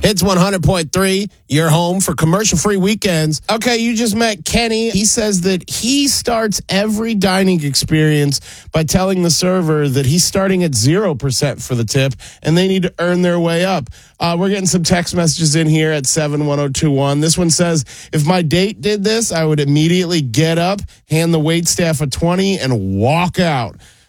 It's 100.3, your home for commercial-free weekends. Okay, you just met Kenny. He says that he starts every dining experience by telling the server that he's starting at 0% for the tip, and they need to earn their way up. We're getting some text messages in here at 71021. This one says, if my date did this, I would immediately get up, hand the waitstaff a 20, and walk out.